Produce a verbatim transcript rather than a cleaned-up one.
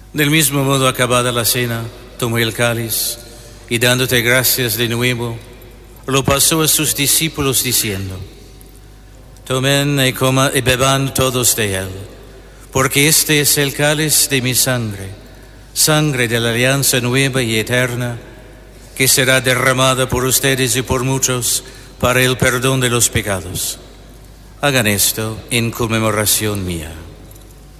Del mismo modo, acabada la cena, tomó el cáliz y dándote gracias de nuevo, lo pasó a sus discípulos diciendo: tomen y, coma, y beban todos de él, porque este es el cáliz de mi sangre, sangre de la alianza nueva y eterna, que será derramada por ustedes y por muchos para el perdón de los pecados. Hagan esto en conmemoración mía.